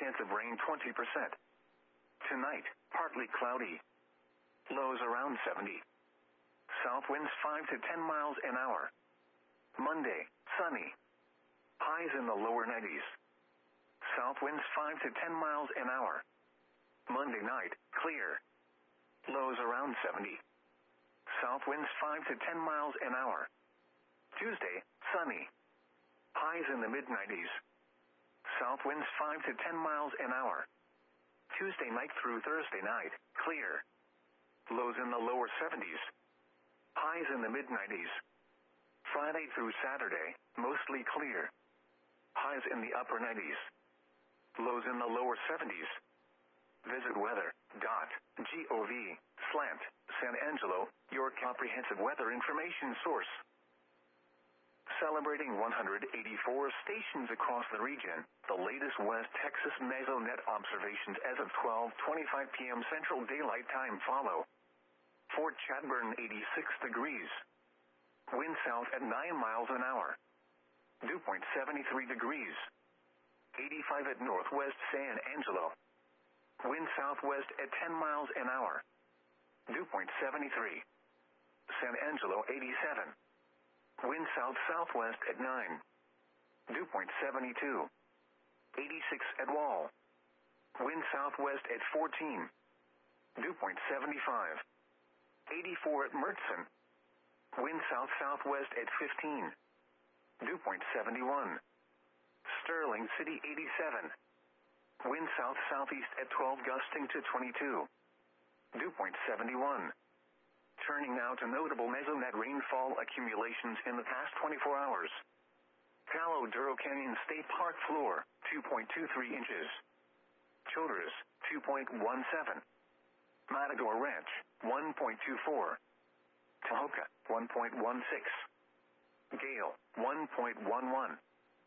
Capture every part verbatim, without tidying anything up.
chance of rain twenty percent. Tonight, partly cloudy. Lows around seventy. South winds five to ten miles an hour. Monday, sunny. Highs in the lower nineties. South winds five to ten miles an hour. Monday night, clear. Lows around seventy. South winds five to ten miles an hour. Tuesday, sunny. Highs in the mid nineties. South winds five to ten miles an hour. Tuesday night through Thursday night, clear. Lows in the lower seventies. Highs in the mid nineties. Friday through Saturday, mostly clear. Highs in the upper nineties. Lows in the lower seventies. Visit weather.gov slant San Angelo, your comprehensive weather information source. Celebrating one hundred eighty-four stations across the region, the latest West Texas Mesonet observations as of twelve twenty-five p.m. Central Daylight Time follow. Fort Chadbourne eighty-six degrees. Wind south at nine miles an hour. Dew point seventy-three degrees. eighty-five at Northwest San Angelo. Wind southwest at ten miles an hour. Dew point seventy-three. San Angelo eighty-seven. Wind south-southwest at nine. Dew point seventy-two. eighty-six at Wall. Wind southwest at fourteen. Dew point seventy-five. eighty-four at Mertzen. Wind south-southwest at fifteen. Dew point seventy-one. Sterling City eighty-seven. Wind south-southeast at twelve gusting to twenty-two. Dew point seventy-one. Turning now to notable Mesonet rainfall accumulations in the past twenty-four hours. Palo Duro Canyon State Park floor, two point two three inches. Childress, two point one seven. Matador Ranch, one point two four. Tahoka, one point one six. Gale, one point one one.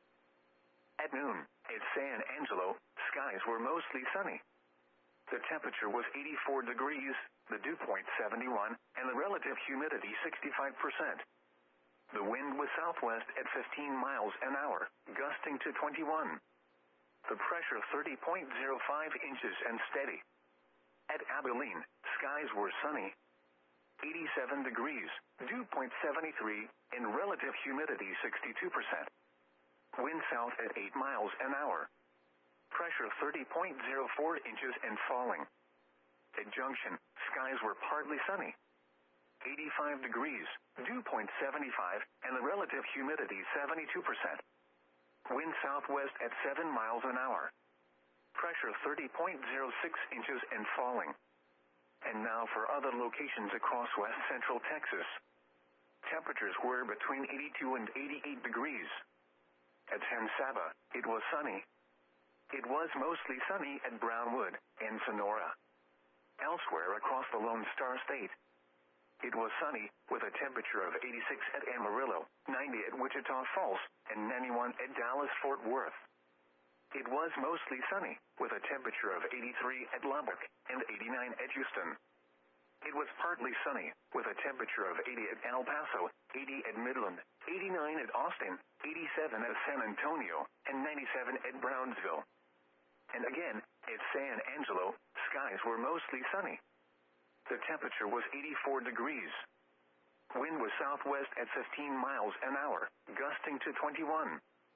At noon, at San Angelo, skies were mostly sunny. The temperature was eighty-four degrees, the dew point seventy-one, and the relative humidity sixty-five percent. The wind was southwest at fifteen miles an hour, gusting to twenty-one. The pressure thirty point zero five inches and steady. At Abilene, skies were sunny. eighty-seven degrees, dew point seventy-three, and relative humidity sixty-two percent. Wind south at eight miles an hour. Pressure thirty point zero four inches and falling. At Junction, skies were partly sunny. eighty-five degrees, dew point seventy-five, and the relative humidity seventy-two percent. Wind southwest at seven miles an hour. Pressure thirty point zero six inches and falling. And now for other locations across west central Texas. Temperatures were between eighty-two and eighty-eight degrees. At San Saba, it was sunny. It was mostly sunny at Brownwood and Sonora. Elsewhere across the Lone Star State, it was sunny, with a temperature of eighty-six at Amarillo, ninety at Wichita Falls, and ninety-one at Dallas-Fort Worth. It was mostly sunny, with a temperature of eighty-three at Lubbock, and eighty-nine at Houston. It was partly sunny, with a temperature of eighty at El Paso, eighty at Midland, eighty-nine at Austin, eighty-seven at San Antonio, and ninety-seven at Brownsville. And again, at San Angelo, skies were mostly sunny. The temperature was eighty-four degrees. Wind was southwest at fifteen miles an hour, gusting to twenty-one.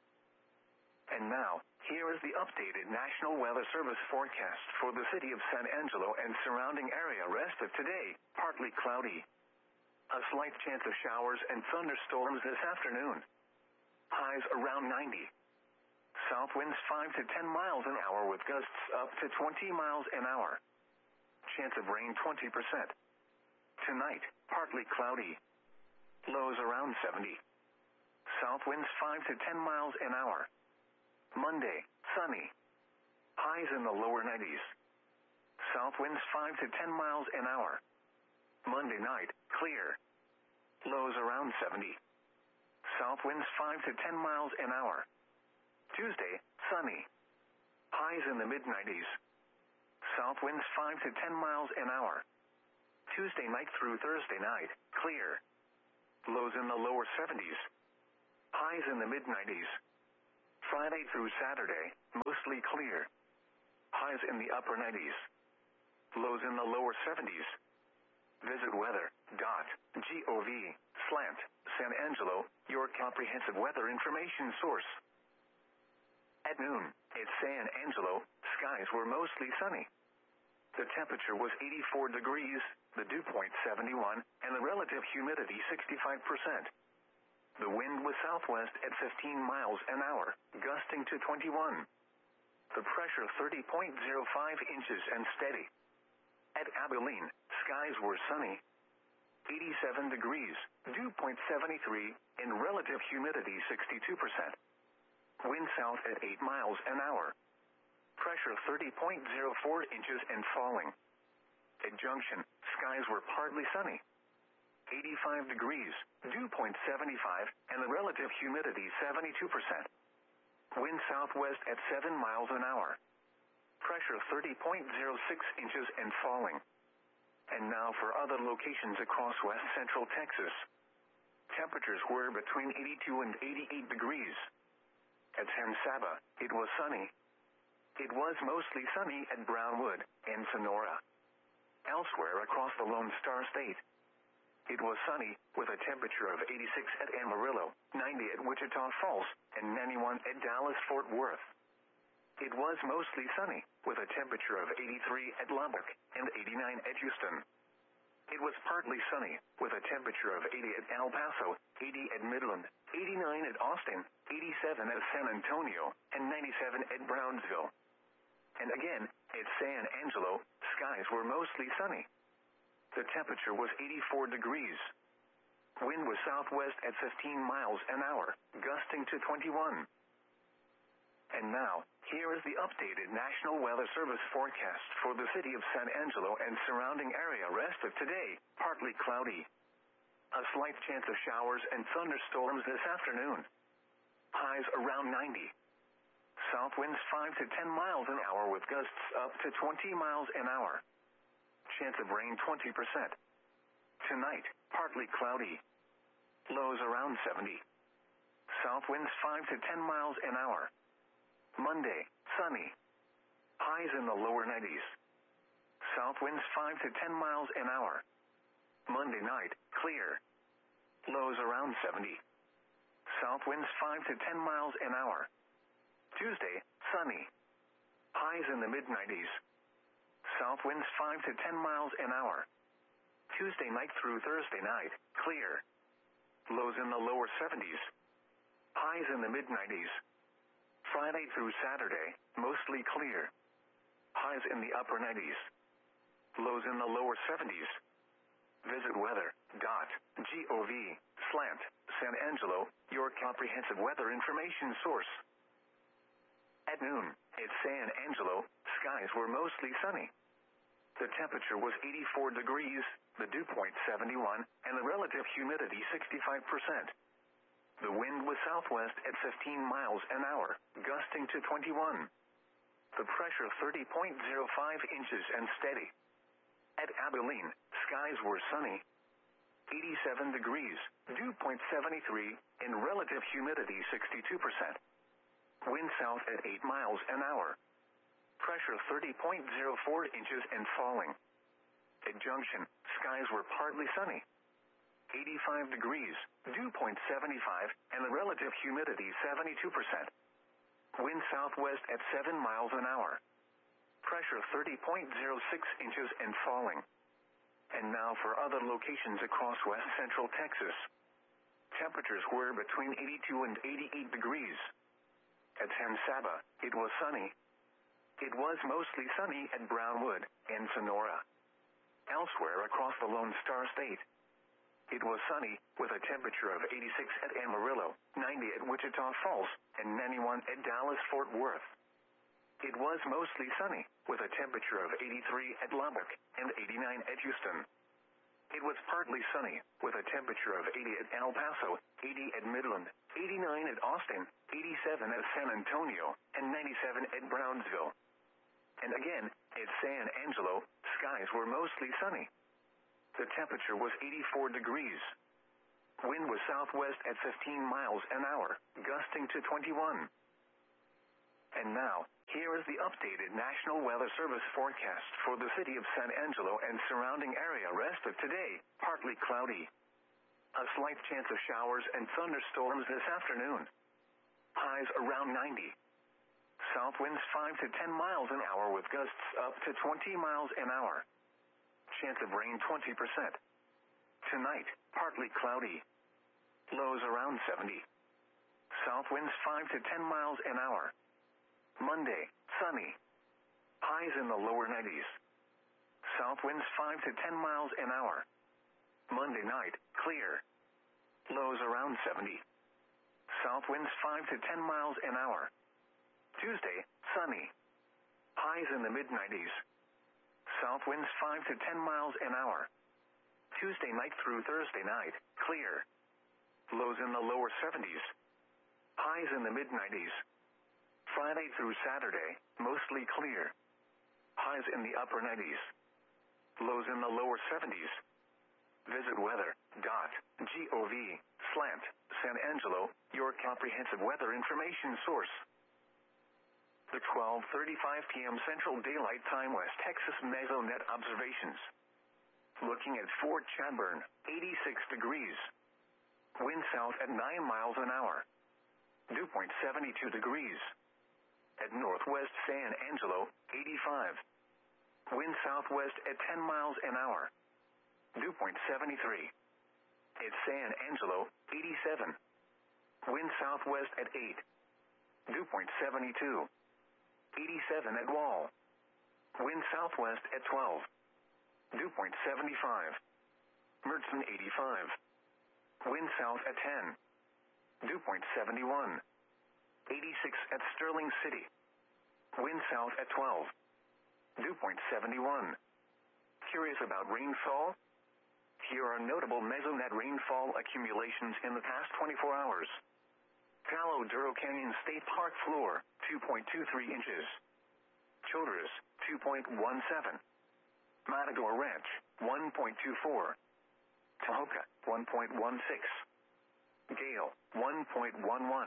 And now, here is the updated National Weather Service forecast for the city of San Angelo and surrounding area rest of today, partly cloudy. A slight chance of showers and thunderstorms this afternoon. Highs around ninety. South winds five to ten miles an hour with gusts up to twenty miles an hour. Chance of rain twenty percent. Tonight, partly cloudy. Lows around seventy. South winds five to ten miles an hour. Monday, sunny. Highs in the lower nineties. South winds five to ten miles an hour. Monday night, clear. Lows around seventy. South winds five to ten miles an hour. Tuesday, sunny. Highs in the mid nineties. South winds five to ten miles an hour. Tuesday night through Thursday night, clear. Lows in the lower seventies. Highs in the mid nineties. Friday through Saturday, mostly clear. Highs in the upper nineties. Lows in the lower seventies. Visit weather.gov slant San Angelo, your comprehensive weather information source. At noon, at San Angelo, skies were mostly sunny. The temperature was eighty-four degrees, the dew point seventy-one, and the relative humidity sixty-five percent. The wind was southwest at fifteen miles an hour, gusting to twenty-one. The pressure thirty point zero five inches and steady. At Abilene, skies were sunny. eighty-seven degrees, dew point seventy-three, and relative humidity sixty-two percent. Wind south at eight miles an hour. Pressure thirty point zero four inches and falling. At Junction, skies were partly sunny. eighty-five degrees, dew point seventy-five, and the relative humidity seventy-two percent. Wind southwest at seven miles an hour. Pressure thirty point zero six inches and falling. And now for other locations across west central Texas. Temperatures were between eighty-two and eighty-eight degrees. At San Saba, it was sunny. It was mostly sunny at Brownwood and Sonora. Elsewhere across the Lone Star State, it was sunny, with a temperature of eighty-six at Amarillo, ninety at Wichita Falls, and ninety-one at Dallas-Fort Worth. It was mostly sunny, with a temperature of eighty-three at Lubbock, and eighty-nine at Houston. It was partly sunny, with a temperature of eighty at El Paso, eighty at Midland, eighty-nine at Austin, eighty-seven at San Antonio, and ninety-seven at Brownsville. And again, at San Angelo, skies were mostly sunny. The temperature was eighty-four degrees. Wind was southwest at fifteen miles an hour, gusting to twenty-one. And now, here is the updated National Weather Service forecast for the city of San Angelo and surrounding area rest of today, partly cloudy. A slight chance of showers and thunderstorms this afternoon. Highs around ninety. South winds five to ten miles an hour with gusts up to twenty miles an hour. Chance of rain twenty percent. Tonight, partly cloudy. Lows around seventy. South winds five to ten miles an hour. Monday, sunny. Highs in the lower nineties. South winds five to ten miles an hour. Monday night, clear. Lows around seventy. South winds five to ten miles an hour. Tuesday, sunny. Highs in the mid nineties. South winds five to ten miles an hour. Tuesday night through Thursday night, clear. Lows in the lower seventies. Highs in the mid nineties. Friday through Saturday, mostly clear. Highs in the upper nineties. Lows in the lower seventies. Visit weather.gov slant San Angelo, your comprehensive weather information source. At noon, at San Angelo, skies were mostly sunny. The temperature was eighty-four degrees, the dew point seventy-one, and the relative humidity sixty-five percent. The wind was southwest at fifteen miles an hour, gusting to twenty-one. The pressure thirty point zero five inches and steady. At Abilene, skies were sunny. eighty-seven degrees, dew point seventy-three, and relative humidity sixty-two percent. Wind south at eight miles an hour. Pressure thirty point zero four inches and falling. At Junction, skies were partly sunny. eighty-five degrees, dew point seventy-five, and the relative humidity seventy-two percent. Wind southwest at seven miles an hour. Pressure thirty point zero six inches and falling. And now for other locations across west central Texas. Temperatures were between eighty-two and eighty-eight degrees. At San Saba, it was sunny. It was mostly sunny at Brownwood and Sonora. Elsewhere across the Lone Star State, it was sunny, with a temperature of eighty-six at Amarillo, ninety at Wichita Falls, and ninety-one at Dallas-Fort Worth. It was mostly sunny, with a temperature of eighty-three at Lubbock, and eighty-nine at Houston. It was partly sunny, with a temperature of eighty at El Paso, eighty at Midland, eighty-nine at Austin, eighty-seven at San Antonio, and ninety-seven at Brownsville. And again, at San Angelo, skies were mostly sunny. The temperature was eighty-four degrees. Wind was southwest at fifteen miles an hour, gusting to twenty-one. And now, here is the updated National Weather Service forecast for the city of San Angelo and surrounding area. Rest of today, partly cloudy. A slight chance of showers and thunderstorms this afternoon. Highs around ninety. South winds five to ten miles an hour with gusts up to twenty miles an hour. Chance of rain twenty percent. Tonight, partly cloudy. Lows around seventy. South winds five to ten miles an hour. Monday, sunny. Highs in the lower nineties. South winds five to ten miles an hour. Monday night, clear. Lows around seventy. South winds five to ten miles an hour. Tuesday, sunny. Highs in the mid nineties. South winds five to ten miles an hour. Tuesday night through Thursday night, clear. Lows in the lower seventies. Highs in the mid nineties. Friday through Saturday, mostly clear. Highs in the upper nineties. Lows in the lower seventies. Visit weather dot gov slash San Angelo, your comprehensive weather information source. The twelve thirty-five p.m. Central Daylight Time West Texas Mesonet observations. Looking at Fort Chadbourne, eighty-six degrees. Wind south at nine miles an hour. Dew point seventy-two degrees. At Northwest San Angelo, eighty-five. Wind southwest at ten miles an hour. Dew point seventy-three. At San Angelo, eighty-seven. Wind southwest at eight. Dew point seventy-two. eighty-seven at Wall. Wind southwest at twelve. Dew point seventy-five. Mertzen, eighty-five. Wind south at ten. Dew point seventy-one. eighty-six at Sterling City. Wind south at twelve. Dew point seventy-one. Curious about rainfall? Here are notable Mesonet rainfall accumulations in the past twenty-four hours. Palo Duro Canyon State Park floor, two point two three inches. Childress, two point one seven. Matador Ranch, one point two four. Tahoka, one point one six. Gale, one point one one.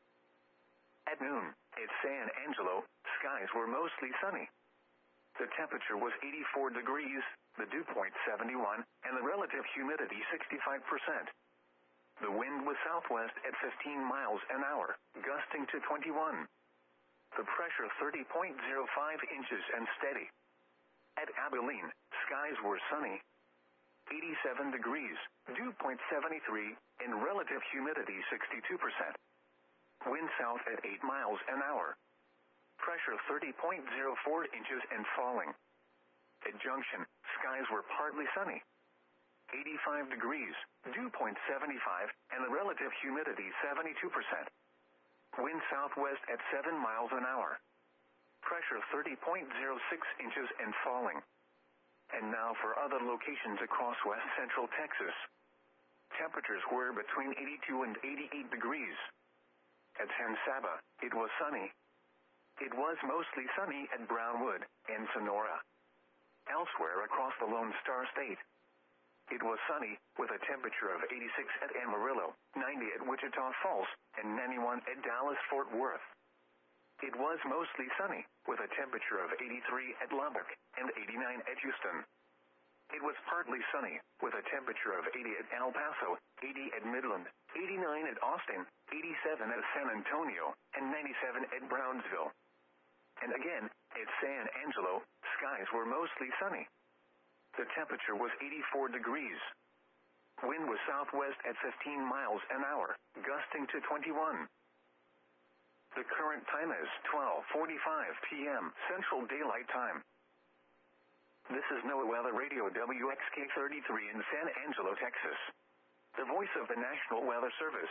At noon, at San Angelo, skies were mostly sunny. The temperature was eighty-four degrees, the dew point seventy-one, and the relative humidity sixty-five percent. The wind was southwest at fifteen miles an hour, gusting to twenty-one. The pressure thirty point zero five inches and steady. At Abilene, skies were sunny. eighty-seven degrees, dew point seventy-three, and relative humidity sixty-two percent. Wind south at eight miles an hour. Pressure thirty point zero four inches and falling. At Junction, skies were partly sunny. eighty-five degrees, dew point seventy-five, and the relative humidity seventy-two percent. Wind southwest at seven miles an hour. Pressure thirty point zero six inches and falling. And now for other locations across west central Texas. Temperatures were between eighty-two and eighty-eight degrees. At San Saba, it was sunny. It was mostly sunny at Brownwood and Sonora. Elsewhere across the Lone Star State, it was sunny with a temperature of eighty-six at Amarillo, ninety at Wichita Falls, and ninety-one at Dallas-Fort Worth. It was mostly sunny with a temperature of eighty-three at Lubbock and eighty-nine at Houston. It was partly sunny with a temperature of eighty at El Paso, eighty at Midland, eighty-nine at Austin, eighty-seven at San Antonio, and ninety-seven at Brownsville. And again, at San Angelo, skies were mostly sunny. The temperature was eighty-four degrees. Wind was southwest at fifteen miles an hour, gusting to twenty-one. The current time is twelve forty-five p.m. Central Daylight Time. This is NOAA Weather Radio W X K thirty-three in San Angelo, Texas. The voice of the National Weather Service.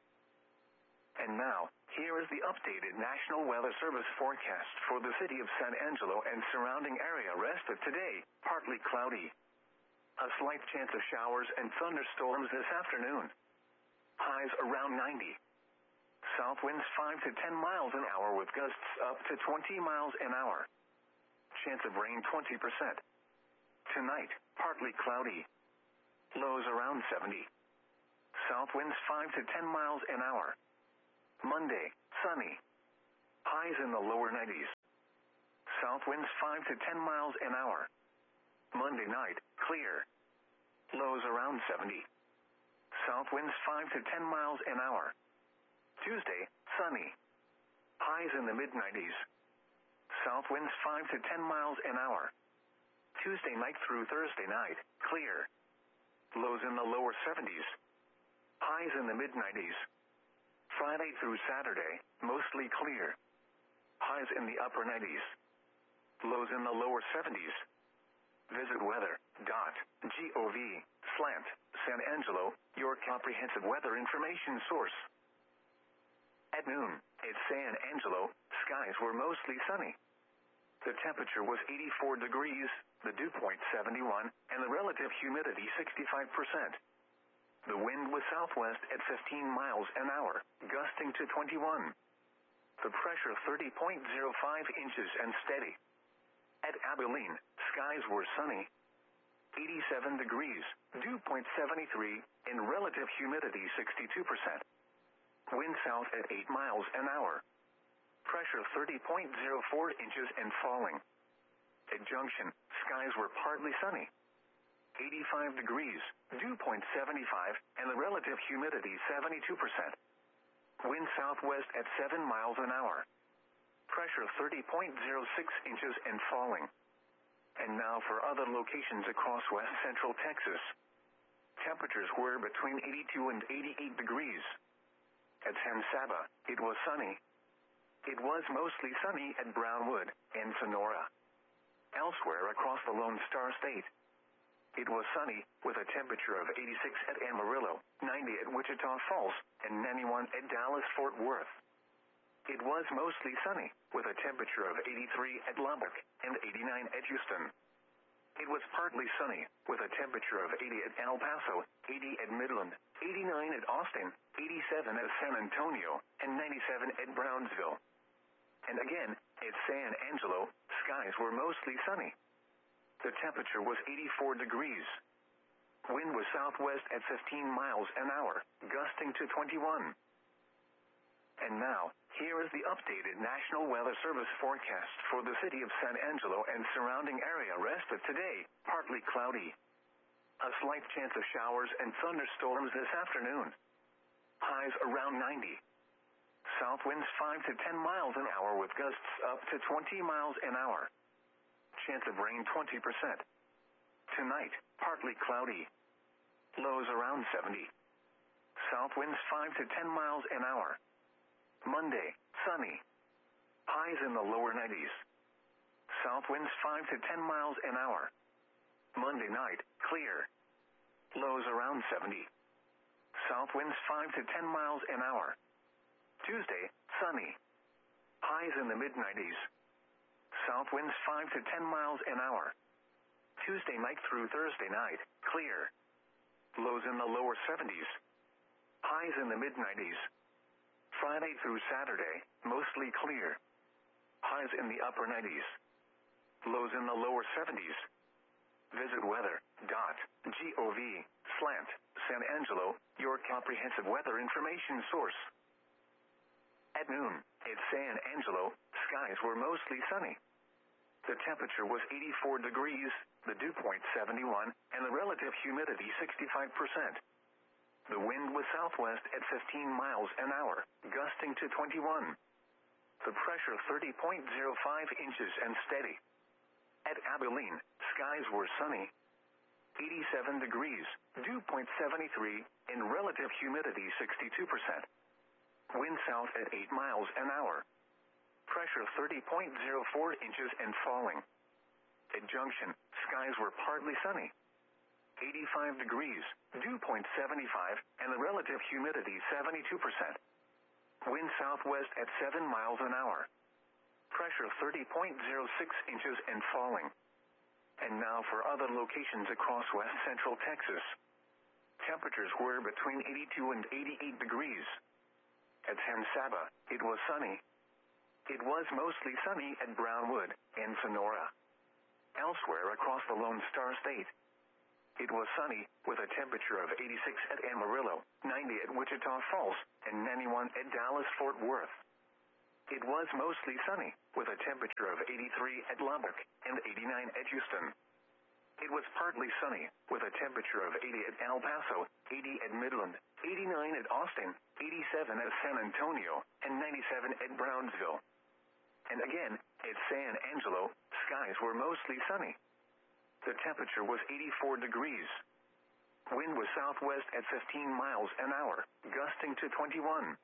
And now, here is the updated National Weather Service forecast for the city of San Angelo and surrounding area. Rest of today, partly cloudy. A slight chance of showers and thunderstorms this afternoon. Highs around ninety. South winds five to ten miles an hour with gusts up to twenty miles an hour. Chance of rain twenty percent. Tonight, partly cloudy. Lows around seventy. South winds five to ten miles an hour. Monday, sunny. Highs in the lower nineties. South winds five to ten miles an hour. Monday night, clear. Lows around seventy. South winds five to ten miles an hour. Tuesday, sunny. Highs in the mid nineties. South winds five to ten miles an hour. Tuesday night through Thursday night, clear. Lows in the lower seventies. Highs in the mid nineties. Friday through Saturday, mostly clear. Highs in the upper nineties. Lows in the lower seventies. Visit weather dot gov slant San Angelo, your comprehensive weather information source. At noon, at San Angelo, skies were mostly sunny. The temperature was eighty-four degrees, the dew point seventy-one, and the relative humidity sixty-five percent. The wind was southwest at fifteen miles an hour, gusting to twenty-one. The pressure thirty point zero five inches and steady. At Abilene, skies were sunny. eighty-seven degrees, dew point seventy-three, and relative humidity sixty-two percent. Wind south at eight miles an hour. Pressure thirty point zero four inches and falling. At Junction, skies were partly sunny. eighty-five degrees, dew point seventy-five, and the relative humidity seventy-two percent. Wind southwest at seven miles an hour. Pressure thirty point zero six inches and falling. And now for other locations across west central Texas. Temperatures were between eighty-two and eighty-eight degrees. At San Saba, it was sunny. It was mostly sunny at Brownwood and Sonora. Elsewhere across the Lone Star State, it was sunny, with a temperature of eighty-six at Amarillo, ninety at Wichita Falls, and ninety-one at Dallas-Fort Worth. It was mostly sunny, with a temperature of eighty-three at Lubbock, and eighty-nine at Houston. It was partly sunny, with a temperature of eighty at El Paso, eighty at Midland, eighty-nine at Austin, eighty-seven at San Antonio, and ninety-seven at Brownsville. And again, at San Angelo, skies were mostly sunny. The temperature was eighty-four degrees. Wind was southwest at fifteen miles an hour, gusting to twenty-one. And now, here is the updated National Weather Service forecast for the city of San Angelo and surrounding area. Rest of today, partly cloudy. A slight chance of showers and thunderstorms this afternoon. Highs around ninety. South winds five to ten miles an hour with gusts up to twenty miles an hour. Chance of rain twenty percent. Tonight, partly cloudy. Lows around seventy. South winds five to ten miles an hour. Monday, sunny. Highs in the lower nineties. South winds five to ten miles an hour. Monday night, clear. Lows around seventy. South winds five to ten miles an hour. Tuesday, sunny. Highs in the mid nineties. South winds five to ten miles an hour. Tuesday night through Thursday night, clear. Lows in the lower seventies. Highs in the mid nineties. Friday through Saturday, mostly clear. Highs in the upper nineties. Lows in the lower seventies. Visit weather dot gov slant San Angelo, your comprehensive weather information source. At noon, at San Angelo, skies were mostly sunny. The temperature was eighty-four degrees, the dew point seventy-one, and the relative humidity sixty-five percent. The wind was southwest at fifteen miles an hour, gusting to twenty-one. The pressure thirty point zero five inches and steady. At Abilene, skies were sunny. eighty-seven degrees, dew point seventy-three, and relative humidity sixty-two percent. Wind south at eight miles an hour. Pressure thirty point zero four inches and falling. At Junction, skies were partly sunny. eighty-five degrees, dew point seventy-five, and the relative humidity seventy-two percent. Wind southwest at seven miles an hour. Pressure thirty point zero six inches and falling. And now for other locations across west central Texas. Temperatures were between eighty-two and eighty-eight degrees. At San Saba, it was sunny. It was mostly sunny at Brownwood and Sonora. Elsewhere across the Lone Star State, it was sunny, with a temperature of eighty-six at Amarillo, ninety at Wichita Falls, and ninety-one at Dallas-Fort Worth. It was mostly sunny, with a temperature of eighty-three at Lubbock and eighty-nine at Houston. It was partly sunny, with a temperature of eighty at El Paso, eighty at Midland, eighty-nine at Austin, eighty-seven at San Antonio, and ninety-seven at Brownsville. And again, at San Angelo, skies were mostly sunny. The temperature was eighty-four degrees. Wind was southwest at fifteen miles an hour, gusting to twenty-one.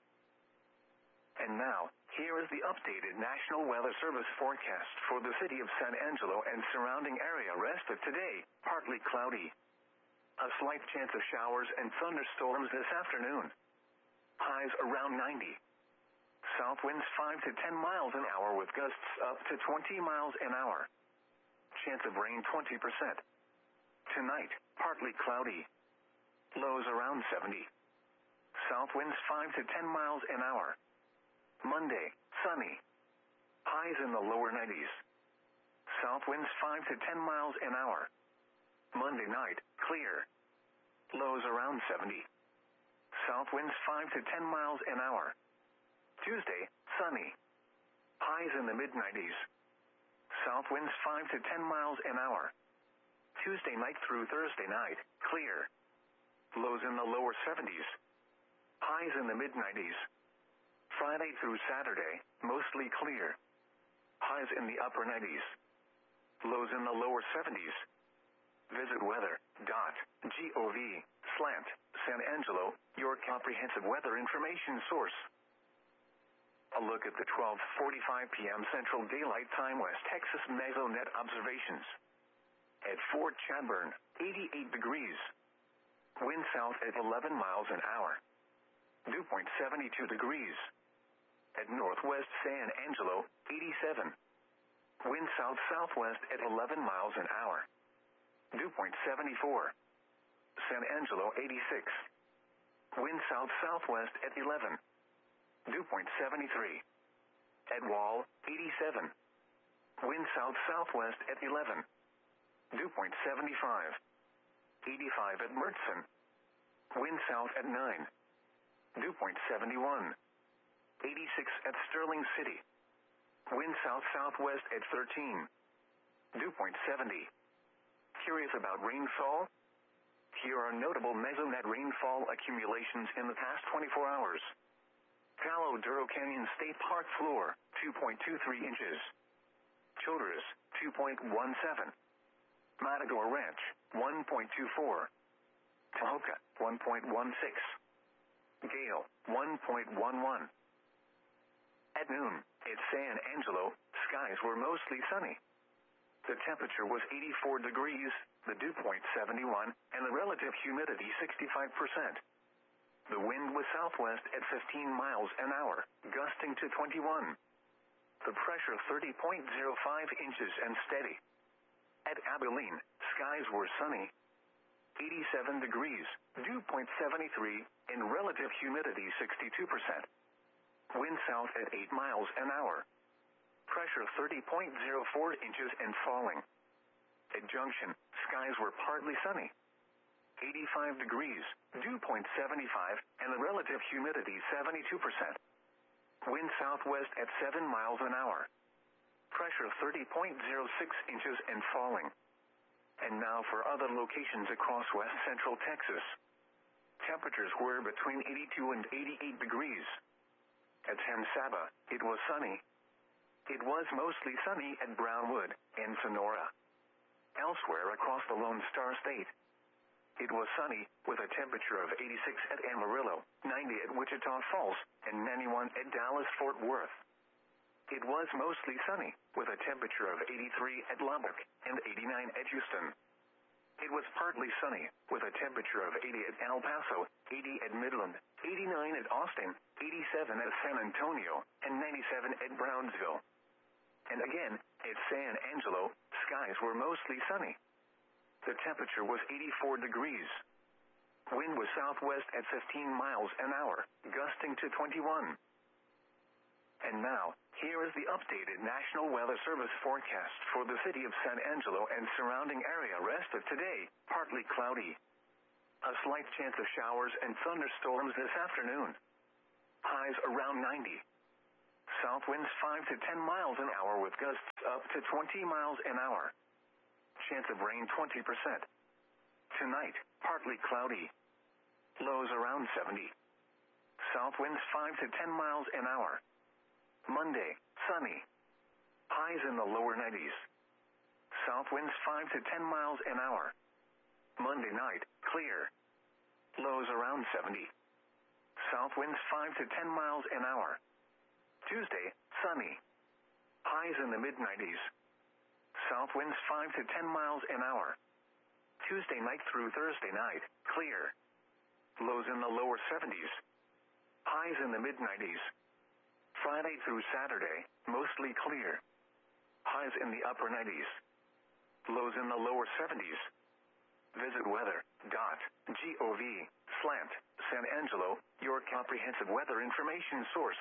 And now, here is the updated National Weather Service forecast for the city of San Angelo and surrounding area. Rest of today, partly cloudy. A slight chance of showers and thunderstorms this afternoon. Highs around ninety. South winds five to ten miles an hour with gusts up to twenty miles an hour. Chance of rain twenty percent. Tonight, partly cloudy. Lows around seventy. South winds five to ten miles an hour. Monday, sunny. Highs in the lower nineties. South winds five to ten miles an hour. Monday night, clear. Lows around seventy. South winds five to ten miles an hour. Tuesday, sunny. Highs in the mid nineties. South winds five to ten miles an hour. Tuesday night through Thursday night, clear. Lows in the lower seventies. Highs in the mid nineties. Friday through Saturday, mostly clear. Highs in the upper nineties. Lows in the lower seventies. Visit weather dot gov slash San Angelo, your comprehensive weather information source. A look at the twelve forty-five p.m. Central Daylight Time West Texas Mesonet observations. At Fort Chadbourne, eighty-eight degrees. Wind south at eleven miles an hour. Dew point seventy-two degrees. At Northwest San Angelo, eighty-seven. Wind south-southwest at eleven miles an hour. Dew point seventy-four. San Angelo, eighty-six. Wind south-southwest at eleven. Dew point seventy-three. At Wall, eighty-seven. Wind south-southwest at eleven. Dew point seventy-five. eighty-five at Mertzen. Wind south at nine. Dew point seventy-one. eighty-six at Sterling City. Wind south-southwest at thirteen. Dew point seventy. Curious about rainfall? Here are notable mesonet rainfall accumulations in the past twenty-four hours. Palo Duro Canyon State Park floor, two point two three inches. Childress, two point one seven. Matador Ranch, one point two four. Tahoka, one point one six. Gale, one point one one. At noon, at San Angelo, skies were mostly sunny. The temperature was eighty-four degrees, the dew point seventy-one, and the relative humidity sixty-five percent. The wind was southwest at fifteen miles an hour, gusting to twenty-one. The pressure thirty point zero five inches and steady. At Abilene, skies were sunny. eighty-seven degrees, dew point seventy-three, and relative humidity sixty-two percent. Wind south at eight miles an hour. Pressure thirty point zero four inches and falling. At Junction, skies were partly sunny. eighty-five degrees, dew point seventy-five, and the relative humidity seventy-two percent. Wind southwest at seven miles an hour. Pressure thirty point zero six inches and falling. And now for other locations across west central Texas. Temperatures were between eighty-two and eighty-eight degrees. At San Saba, it was sunny. It was mostly sunny at Brownwood and Sonora. Elsewhere across the Lone Star State, it was sunny, with a temperature of eighty-six at Amarillo, ninety at Wichita Falls, and ninety-one at Dallas-Fort Worth. It was mostly sunny, with a temperature of eighty-three at Lubbock and eighty-nine at Houston. It was partly sunny, with a temperature of eighty at El Paso, eighty at Midland, eighty-nine at Austin, eighty-seven at San Antonio, and ninety-seven at Brownsville. And again, at San Angelo, skies were mostly sunny. The temperature was eighty-four degrees. Wind was southwest at fifteen miles an hour, gusting to twenty-one. And now, here is the updated National Weather Service forecast for the city of San Angelo and surrounding area. Rest of today, partly cloudy. A slight chance of showers and thunderstorms this afternoon. Highs around ninety. South winds five to ten miles an hour with gusts up to twenty miles an hour. Chance of rain twenty percent. Tonight, partly cloudy. Lows around seventy. South winds five to ten miles an hour. Monday, sunny. Highs in the lower nineties. South winds five to ten miles an hour. Monday night, clear. Lows around seventy. South winds five to ten miles an hour. Tuesday, sunny. Highs in the mid nineties. South winds five to ten miles an hour. Tuesday night through Thursday night, clear. Lows in the lower seventies. Highs in the mid nineties. Friday through Saturday, mostly clear. Highs in the upper nineties. Lows in the lower seventies. Visit weather dot gov slant San Angelo, your comprehensive weather information source.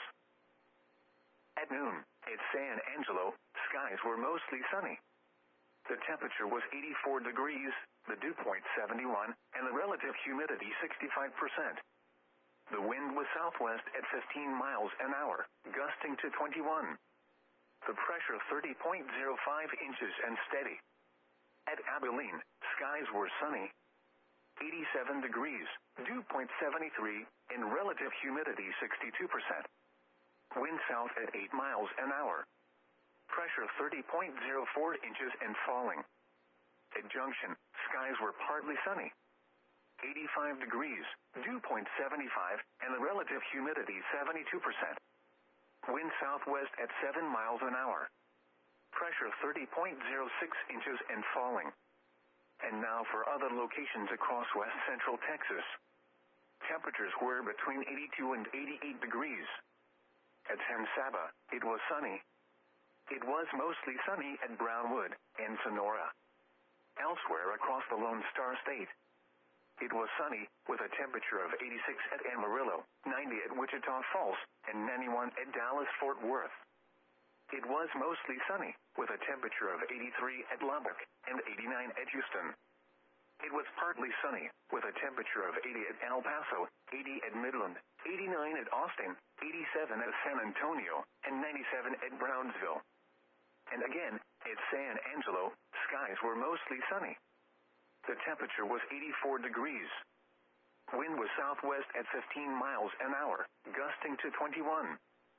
At noon, at San Angelo, skies were mostly sunny. The temperature was eighty-four degrees, the dew point seventy-one, and the relative humidity sixty-five percent. The wind was southwest at fifteen miles an hour, gusting to twenty-one. The pressure thirty point zero five inches and steady. At Abilene, skies were sunny. eighty-seven degrees, dew point seventy-three, and relative humidity sixty-two percent. Wind south at eight miles an hour. Pressure thirty point zero four inches and falling. At Junction, skies were partly sunny. eighty-five degrees, dew point seventy-five, and the relative humidity seventy-two percent. Wind southwest at seven miles an hour. Pressure thirty point zero six inches and falling. And now for other locations across west central Texas. Temperatures were between eighty-two and eighty-eight degrees. At San Saba, it was sunny. It was mostly sunny at Brownwood and Sonora. Elsewhere across the Lone Star State, it was sunny, with a temperature of eighty-six at Amarillo, ninety at Wichita Falls, and ninety-one at Dallas-Fort Worth. It was mostly sunny, with a temperature of eighty-three at Lubbock, and eighty-nine at Houston. It was partly sunny, with a temperature of eighty at El Paso, eighty at Midland, eighty-nine at Austin, eighty-seven at San Antonio, and ninety-seven at Brownsville. And again, at San Angelo, skies were mostly sunny. The temperature was eighty-four degrees. Wind was southwest at fifteen miles an hour, gusting to twenty-one.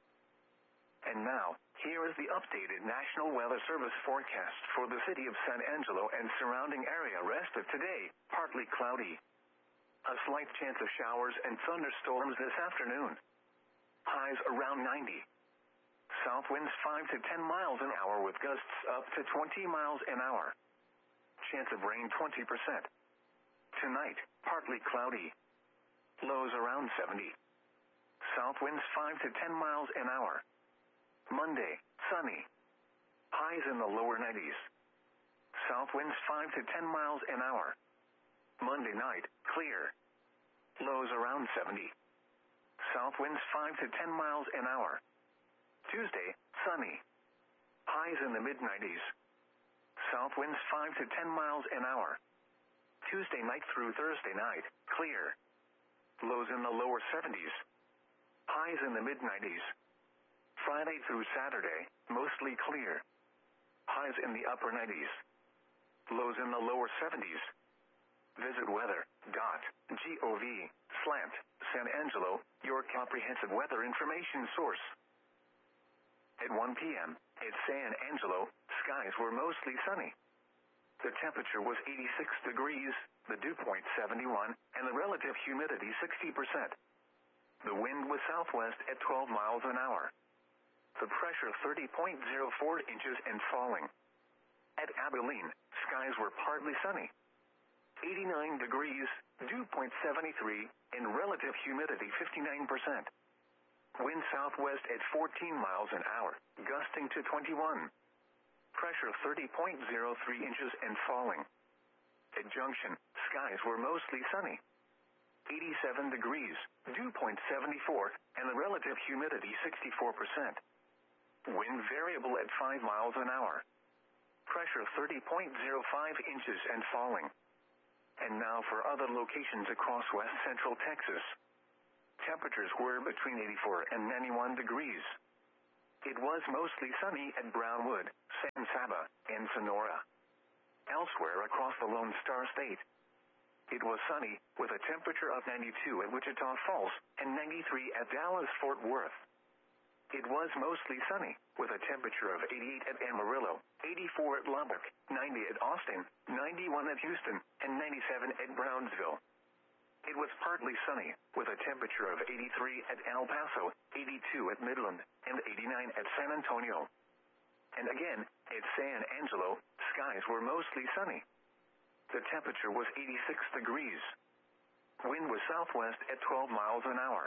And now, here is the updated National Weather Service forecast for the city of San Angelo and surrounding area rest of today, partly cloudy. A slight chance of showers and thunderstorms this afternoon. Highs around ninety. South winds five to ten miles an hour with gusts up to twenty miles an hour. Chance of rain twenty percent. Tonight, partly cloudy. Lows around seventy. South winds five to ten miles an hour. Monday, sunny. Highs in the lower nineties. South winds five to ten miles an hour. Monday night, clear. Lows around seventy. South winds five to ten miles an hour. Tuesday, sunny. Highs in the mid nineties. South winds five to ten miles an hour. Tuesday night through Thursday night, clear. Lows in the lower seventies. Highs in the mid nineties. Friday through Saturday, mostly clear. Highs in the upper nineties. Lows in the lower seventies. Visit weather dot gov slant San Angelo, your comprehensive weather information source. At one p.m., at San Angelo, skies were mostly sunny. The temperature was eighty-six degrees, the dew point seventy-one, and the relative humidity sixty percent. The wind was southwest at twelve miles an hour. The pressure thirty point zero four inches and falling. At Abilene, skies were partly sunny. eighty-nine degrees, dew point seventy-three, and relative humidity fifty-nine percent. Wind southwest at fourteen miles an hour, gusting to twenty-one. Pressure thirty point zero three inches and falling. At Junction, skies were mostly sunny. eighty-seven degrees, dew point seventy-four, and the relative humidity sixty-four percent. Wind variable at five miles an hour. Pressure thirty point zero five inches and falling. And now for other locations across west central Texas. Temperatures were between eighty-four and ninety-one degrees. It was mostly sunny at Brownwood, San Saba, and Sonora. Elsewhere across the Lone Star State, it was sunny, with a temperature of ninety-two at Wichita Falls and ninety-three at Dallas-Fort Worth. It was mostly sunny, with a temperature of eighty-eight at Amarillo, eighty-four at Lubbock, ninety at Austin, ninety-one at Houston, and ninety-seven at Brownsville. It was partly sunny, with a temperature of eighty-three at El Paso, eighty-two at Midland, and eighty-nine at San Antonio. And again, at San Angelo, skies were mostly sunny. The temperature was eighty-six degrees. Wind was southwest at twelve miles an hour.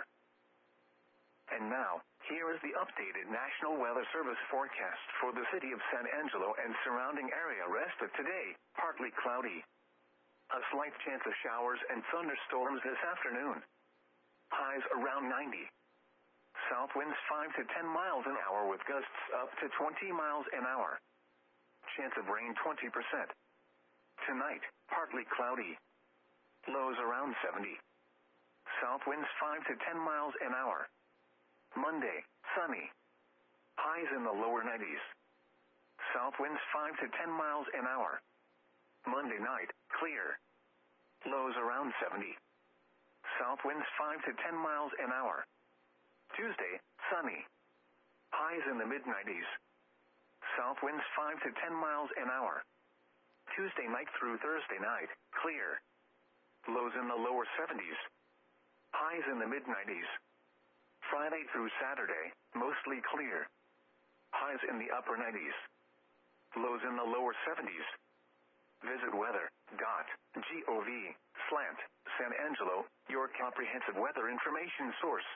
And now, here is the updated National Weather Service forecast for the city of San Angelo and surrounding area. Rest of today, partly cloudy. A slight chance of showers and thunderstorms this afternoon. Highs around ninety. South winds five to ten miles an hour with gusts up to twenty miles an hour. Chance of rain twenty percent. Tonight, partly cloudy. Lows around seventy. South winds five to ten miles an hour. Monday, sunny. Highs in the lower nineties. South winds five to ten miles an hour. Monday night, clear. Lows around seventy. South winds five to ten miles an hour. Tuesday, sunny. Highs in the mid nineties. South winds five to ten miles an hour. Tuesday night through Thursday night, clear. Lows in the lower seventies. Highs in the mid nineties. Friday through Saturday, mostly clear. Highs in the upper nineties. Lows in the lower seventies. Visit weather.gov slant San Angelo, your comprehensive weather information source.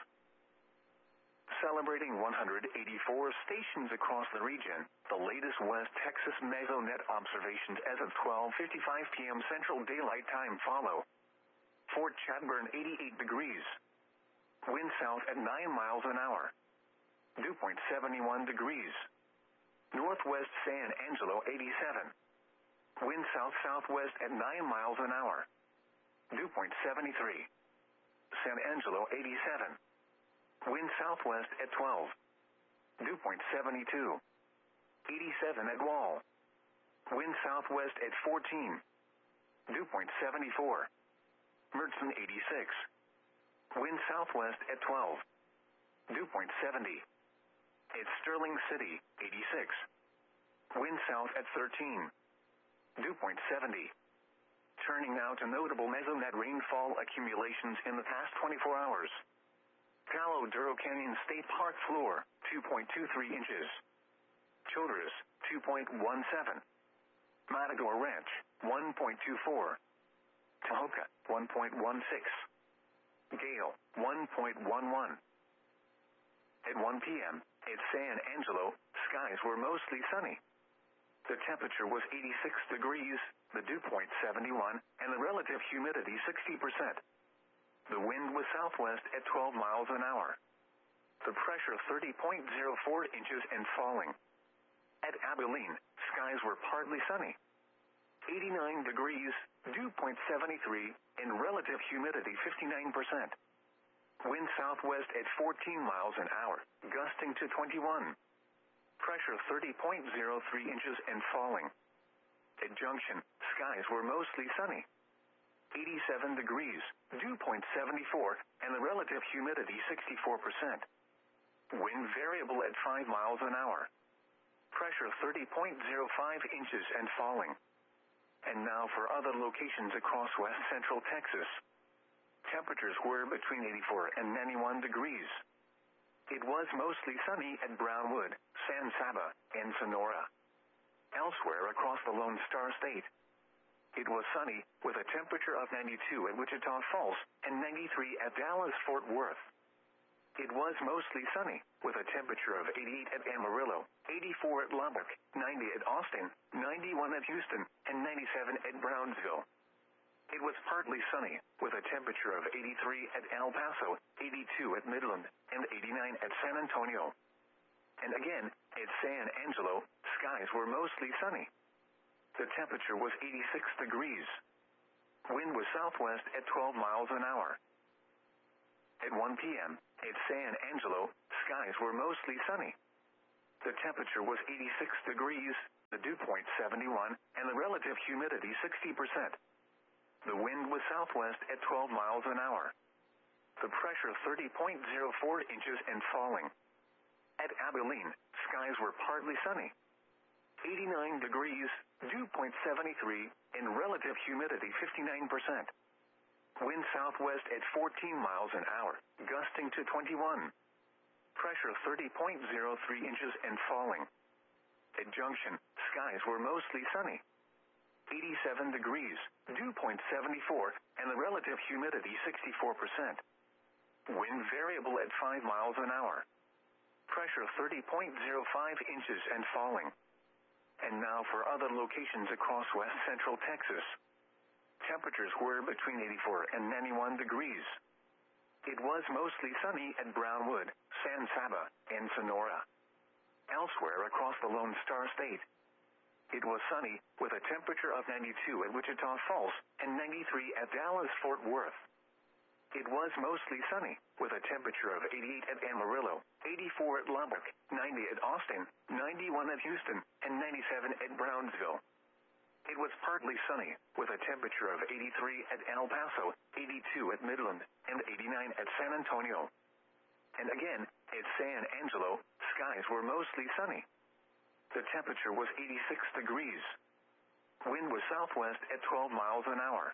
Celebrating one hundred eighty-four stations across the region, the latest West Texas Mesonet observations as of twelve fifty-five p.m. Central Daylight Time follow. Fort Chadbourne, eighty-eight degrees. Wind south at nine miles an hour. Dew point seventy-one degrees. Northwest San Angelo, eighty-seven. Wind south-southwest at nine miles an hour. Dew point seventy-three. San Angelo, eighty-seven. Wind southwest at twelve. Dew point seventy-two. eighty-seven at Wall. Wind southwest at fourteen. Dew point seventy-four. Mertzen, eighty-six. Wind southwest at twelve. Dew point seventy. At Sterling City, eighty-six. Wind south at thirteen. Dew point seventy. Turning now to notable Mesonet rainfall accumulations in the past twenty-four hours. Palo Duro Canyon State Park floor, two point two three inches. Childress, two point one seven. Matador Ranch, one point two four. Tahoka, one point one six. Gale, one point one one. At one p.m., at San Angelo, skies were mostly sunny. The temperature was eighty-six degrees, the dew point seventy-one, and the relative humidity sixty percent. The wind was southwest at twelve miles an hour. The pressure thirty point zero four inches and falling. At Abilene, skies were partly sunny. eighty-nine degrees, dew point seventy-three, and relative humidity fifty-nine percent. Wind southwest at fourteen miles an hour, gusting to twenty-one. Pressure thirty point zero three inches and falling. At Junction, skies were mostly sunny. eighty-seven degrees, dew point seventy-four, and the relative humidity sixty-four percent. Wind variable at five miles an hour. Pressure thirty point zero five inches and falling. And now for other locations across west central Texas. Temperatures were between eighty-four and ninety-one degrees. It was mostly sunny at Brownwood, San Saba, and Sonora. Elsewhere across the Lone Star State, it was sunny, with a temperature of ninety-two at Wichita Falls and ninety-three at Dallas-Fort Worth. It was mostly sunny, with a temperature of eighty-eight at Amarillo, eighty-four at Lubbock, ninety at Austin, ninety-one at Houston, and ninety-seven at Brownsville. It was partly sunny, with a temperature of eighty-three at El Paso, eighty-two at Midland, and eighty-nine at San Antonio. And again, at San Angelo, skies were mostly sunny. The temperature was eighty-six degrees. Wind was southwest at twelve miles an hour. At one p.m., at San Angelo, skies were mostly sunny. The temperature was eighty-six degrees, the dew point seventy-one, and the relative humidity sixty percent. The wind was southwest at twelve miles an hour. The pressure thirty point zero four inches and falling. At Abilene, skies were partly sunny. eighty-nine degrees, dew point seventy-three, and relative humidity fifty-nine percent. Wind southwest at fourteen miles an hour, gusting to twenty-one. Pressure thirty point zero three inches and falling. At Junction, skies were mostly sunny. eighty-seven degrees, dew point seventy-four, and the relative humidity sixty-four percent. Wind variable at five miles an hour. Pressure thirty point zero five inches and falling. And now for other locations across west central Texas. Temperatures were between eighty-four and ninety-one degrees. It was mostly sunny at Brownwood, San Saba, and Sonora. Elsewhere across the Lone Star State, it was sunny, with a temperature of ninety-two at Wichita Falls and ninety-three at Dallas-Fort Worth. It was mostly sunny, with a temperature of eighty-eight at Amarillo, eighty-four at Lubbock, ninety at Austin, ninety-one at Houston, and ninety-seven at Brownsville. It was partly sunny, with a temperature of eighty-three at El Paso, eighty-two at Midland, and eighty-nine at San Antonio. And again, at San Angelo, skies were mostly sunny. The temperature was eighty-six degrees. Wind was southwest at twelve miles an hour.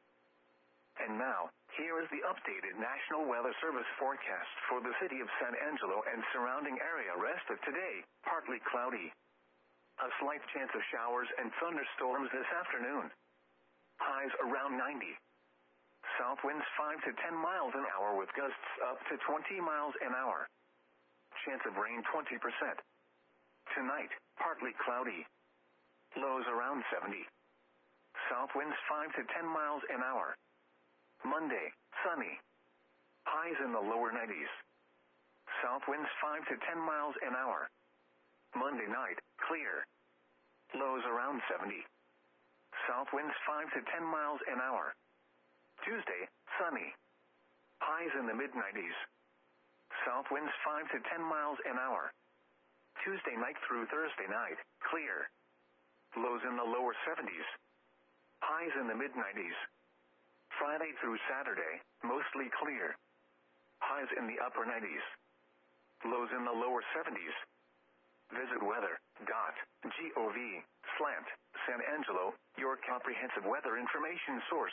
And now, here is the updated National Weather Service forecast for the city of San Angelo and surrounding area. Rest of today, partly cloudy. A slight chance of showers and thunderstorms this afternoon. Highs around ninety. South winds five to ten miles an hour with gusts up to twenty miles an hour. Chance of rain twenty percent. Tonight, partly cloudy. Lows around seventy. South winds five to ten miles an hour. Monday, sunny. Highs in the lower nineties. South winds five to ten miles an hour. Monday night, clear. Lows around seventy. South winds five to ten miles an hour. Tuesday, sunny. Highs in the mid nineties. South winds five to ten miles an hour. Tuesday night through Thursday night, clear. Lows in the lower seventies. Highs in the mid nineties. Friday through Saturday, mostly clear. Highs in the upper nineties. Lows in the lower seventies. Visit weather.gov slant San Angelo, your comprehensive weather information source.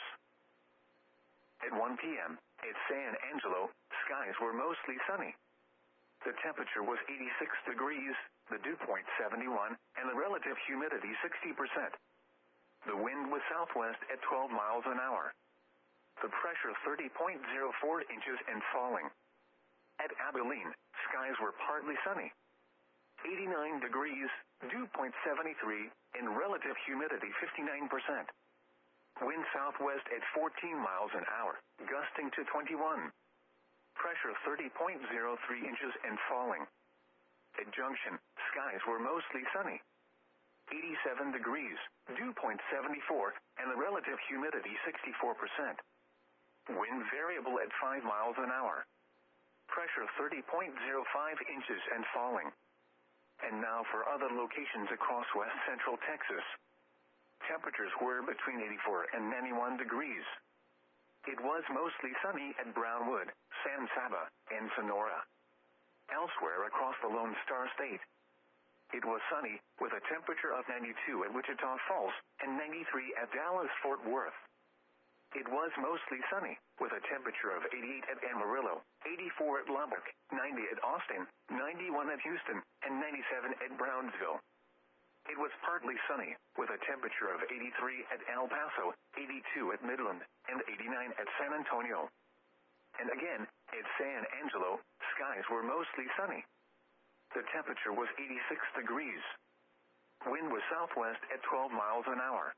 At one p.m., at San Angelo, skies were mostly sunny. The temperature was eighty-six degrees, the dew point seventy-one, and the relative humidity sixty percent. The wind was southwest at twelve miles an hour. The pressure thirty point zero four inches and falling. At Abilene, skies were partly sunny. eighty-nine degrees, dew point seventy-three, and relative humidity fifty-nine percent. Wind southwest at fourteen miles an hour, gusting to twenty-one. Pressure thirty point zero three inches and falling. At Junction, skies were mostly sunny. eighty-seven degrees, dew point seventy-four, and the relative humidity sixty-four percent. Wind variable at five miles an hour. Pressure thirty point zero five inches and falling. And now for other locations across west central Texas. Temperatures were between eighty-four and ninety-one degrees. It was mostly sunny at Brownwood, San Saba, and Sonora. Elsewhere across the Lone Star State, it was sunny, with a temperature of ninety-two at Wichita Falls and ninety-three at Dallas-Fort Worth. It was mostly sunny, with a temperature of eighty-eight at Amarillo, eighty-four at Lubbock, ninety at Austin, ninety-one at Houston, and ninety-seven at Brownsville. It was partly sunny, with a temperature of eighty-three at El Paso, eighty-two at Midland, and eighty-nine at San Antonio. And again, at San Angelo, skies were mostly sunny. The temperature was eighty-six degrees. Wind was southwest at twelve miles an hour.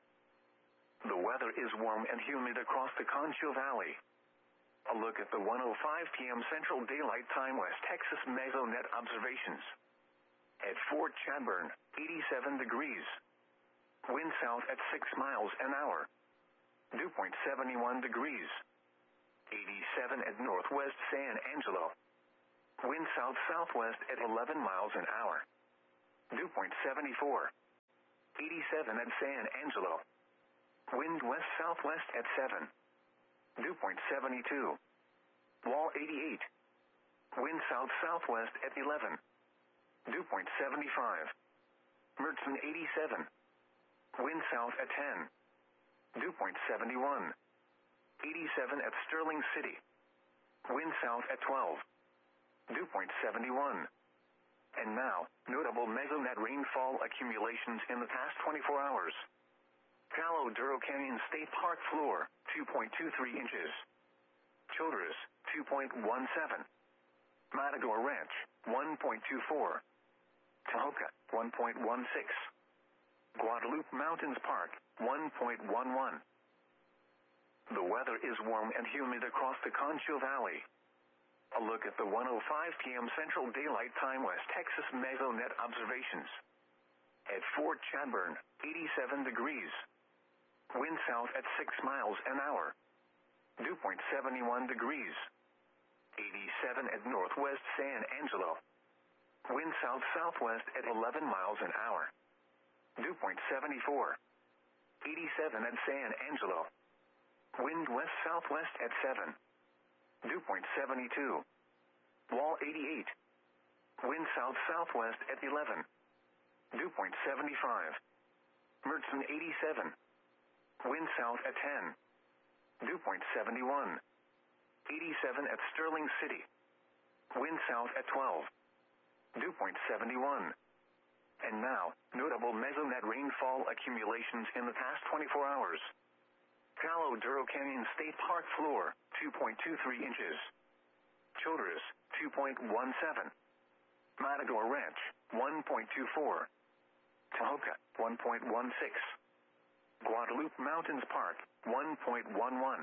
The weather is warm and humid across the Concho Valley. A look at the one oh five p.m. Central Daylight Time West Texas Mesonet observations. At Fort Chadbourne, eighty-seven degrees. Wind south at six miles an hour. Dew point seventy-one degrees. eighty-seven at Northwest San Angelo. Wind south-southwest at eleven miles an hour. Dew point seventy-four. eighty-seven at San Angelo. Wind west-southwest at seven. Dew point seventy-two. Wall eighty-eight. Wind south-southwest at eleven. Dew point seventy-five. Mertzen eighty-seven. Wind south at ten. Dew point seventy-one. eighty-seven at Sterling City. Wind south at twelve. Dew point seventy-one. And now, notable mesonet rainfall accumulations in the past twenty-four hours. Palo Duro Canyon State Park floor, two point two three inches. Childress, two point one seven. Matador Ranch, one point two four. Tahoka, one point one six. Guadalupe Mountains Park, one point one one. The weather is warm and humid across the Concho Valley. A look at the one oh five p.m. Central Daylight Time West Texas Mesonet observations. At Fort Chadbourne, eighty-seven degrees. Wind south at six miles an hour. Dew point seventy-one degrees. eighty-seven at Northwest San Angelo. Wind south-southwest at eleven miles an hour. Dew point seventy-four. eighty-seven at San Angelo. Wind west-southwest at seven. Dew point seventy-two. Wall eighty-eight. Wind south-southwest at eleven. Dew point seventy-five. Mertzen eighty-seven. Wind south at ten. Dew point seventy-one. eighty-seven at Sterling City. Wind south at twelve. Dew point seventy-one. And now, notable mesonet rainfall accumulations in the past twenty-four hours. Palo Duro Canyon State Park floor, two point two three inches. Childress, two point one seven. Matador Ranch, one point two four. Tahoka, one point one six. Guadalupe Mountains Park, one point one one.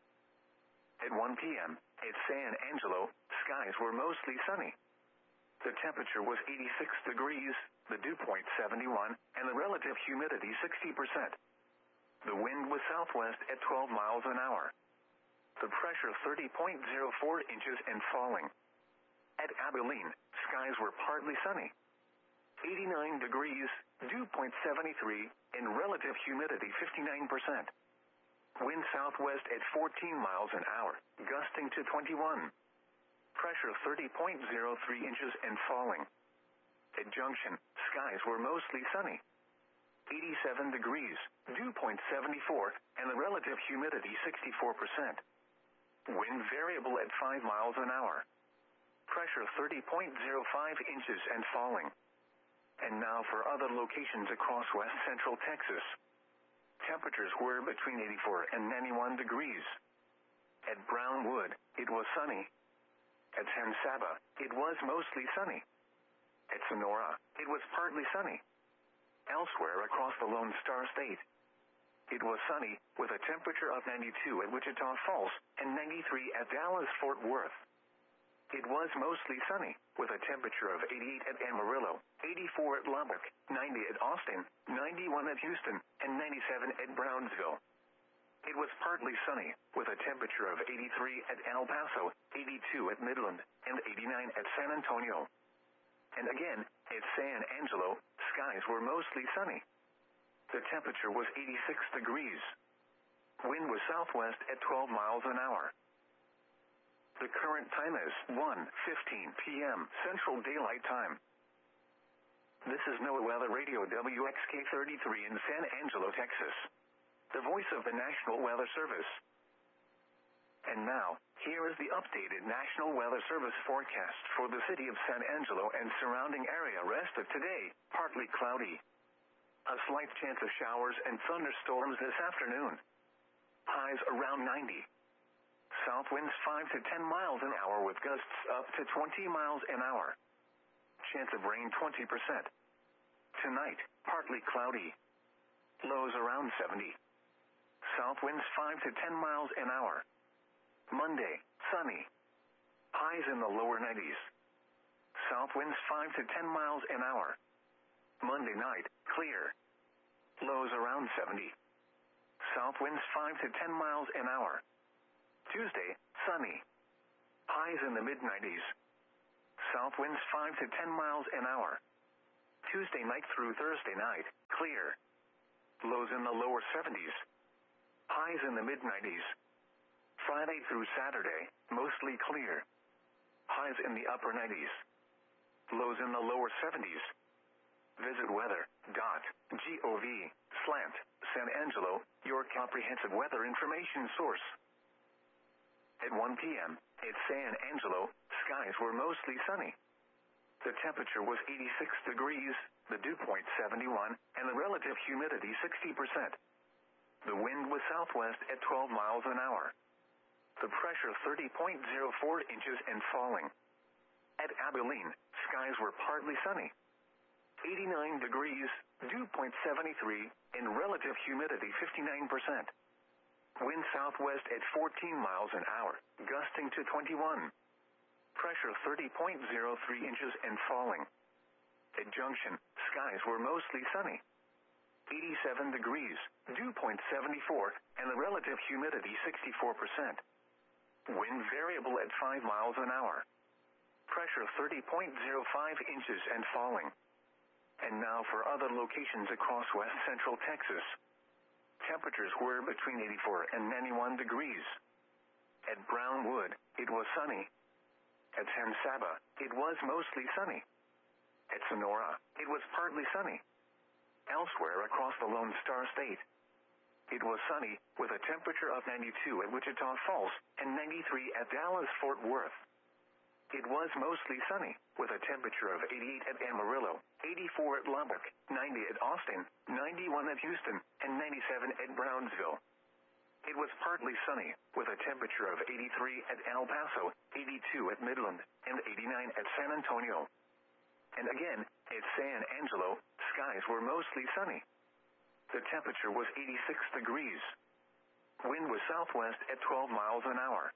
At one p.m., at San Angelo, skies were mostly sunny. The temperature was eighty-six degrees, the dew point seventy-one, and the relative humidity sixty percent. The wind was southwest at twelve miles an hour. The pressure thirty point zero four inches and falling. At Abilene, skies were partly sunny. eighty-nine degrees, dew point seventy-three, and relative humidity fifty-nine percent. Wind southwest at fourteen miles an hour, gusting to twenty-one. Pressure thirty point zero three inches and falling. At Junction, skies were mostly sunny. eighty-seven degrees, dew point seventy-four, and the relative humidity sixty-four percent. Wind variable at five miles an hour. Pressure thirty point zero five inches and falling. And now for other locations across west central Texas. Temperatures were between eighty-four and ninety-one degrees. At Brownwood, it was sunny. At San Saba, it was mostly sunny. At Sonora, it was partly sunny. Elsewhere across the Lone Star State, it was sunny, with a temperature of ninety-two at Wichita Falls and ninety-three at Dallas-Fort Worth. It was mostly sunny, with a temperature of eighty-eight at Amarillo, eighty-four at Lubbock, ninety at Austin, ninety-one at Houston, and ninety-seven at Brownsville. It was partly sunny, with a temperature of eighty-three at El Paso, eighty-two at Midland, and eighty-nine at San Antonio. And again, at San Angelo, skies were mostly sunny. The temperature was eighty-six degrees. Wind was southwest at twelve miles an hour. The current time is one fifteen p.m. Central Daylight Time. This is NOAA Weather Radio W X K thirty-three in San Angelo, Texas. The voice of the National Weather Service. And now, here is the updated National Weather Service forecast for the city of San Angelo and surrounding area rest of today, partly cloudy. A slight chance of showers and thunderstorms this afternoon. Highs around ninety. South winds five to ten miles an hour with gusts up to twenty miles an hour. Chance of rain twenty percent. Tonight, partly cloudy. Lows around seventy. South winds five to ten miles an hour. Monday, sunny. Highs in the lower nineties. South winds five to ten miles an hour. Monday night, clear. Lows around seventy. South winds five to ten miles an hour. Tuesday, sunny. Highs in the mid nineties. South winds five to ten miles an hour. Tuesday night through Thursday night, clear. Lows in the lower seventies. Highs in the mid nineties. Friday through Saturday, mostly clear. Highs in the upper nineties. Lows in the lower seventies. Visit weather.gov slant San Angelo, your comprehensive weather information source. At one p.m., at San Angelo, skies were mostly sunny. The temperature was eighty-six degrees, the dew point seventy-one, and the relative humidity sixty percent. The wind was southwest at twelve miles an hour. The pressure thirty point zero four inches and falling. At Abilene, skies were partly sunny. eighty-nine degrees, dew point seventy-three, and relative humidity fifty-nine percent. Wind southwest at fourteen miles an hour, gusting to twenty-one. Pressure thirty point zero three inches and falling. At Junction, skies were mostly sunny. eighty-seven degrees, dew point seventy-four, and the relative humidity sixty-four percent. Wind variable at five miles an hour. Pressure thirty point zero five inches and falling. And now for other locations across west central Texas. Temperatures were between eighty-four and ninety-one degrees. At Brownwood, it was sunny. At San Saba, it was mostly sunny. At Sonora, it was partly sunny. Elsewhere across the Lone Star State, it was sunny, with a temperature of ninety-two at Wichita Falls and ninety-three at Dallas-Fort Worth. It was mostly sunny, with a temperature of eighty-eight at Amarillo, eighty-four at Lubbock, ninety at Austin, ninety-one at Houston, and ninety-seven at Brownsville. It was partly sunny, with a temperature of eighty-three at El Paso, eighty-two at Midland, and eighty-nine at San Antonio. And again, at San Angelo, skies were mostly sunny. The temperature was eighty-six degrees. Wind was southwest at twelve miles an hour.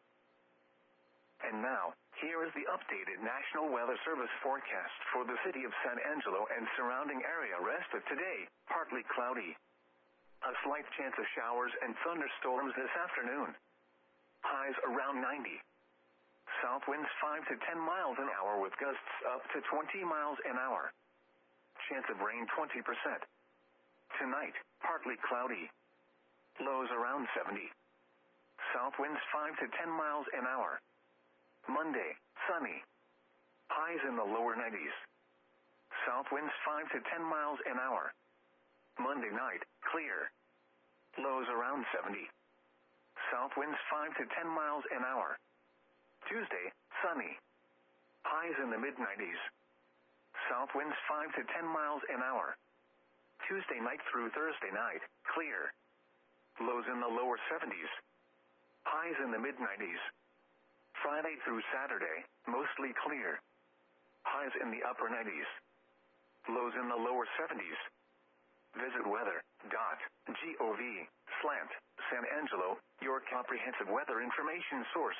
And now, here is the updated National Weather Service forecast for the city of San Angelo and surrounding area. Rest of today, partly cloudy. A slight chance of showers and thunderstorms this afternoon. Highs around ninety. South winds five to ten miles an hour with gusts up to twenty miles an hour. Chance of rain twenty percent. Tonight, partly cloudy. Lows around seventy. South winds five to ten miles an hour. Monday, sunny. Highs in the lower nineties. South winds five to ten miles an hour. Monday night, clear. Lows around seventy. South winds five to ten miles an hour. Tuesday, sunny. Highs in the mid nineties. South winds five to ten miles an hour. Tuesday night through Thursday night, clear. Lows in the lower seventies. Highs in the mid nineties. Friday through Saturday, mostly clear. Highs in the upper nineties. Lows in the lower seventies. Visit weather.gov slant San Angelo, your comprehensive weather information source.